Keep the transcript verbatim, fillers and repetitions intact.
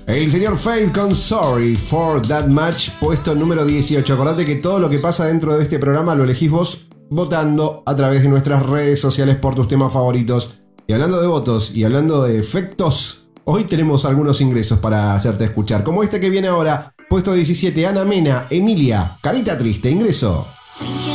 El señor Fade con Sorry for That Match, puesto número dieciocho. Acordate que todo lo que pasa dentro de este programa lo elegís vos votando a través de nuestras redes sociales por tus temas favoritos. Y hablando de votos y hablando de efectos, hoy tenemos algunos ingresos para hacerte escuchar. Como este que viene ahora, puesto diecisiete, Ana Mena, Emilia, Carita Triste, ingreso.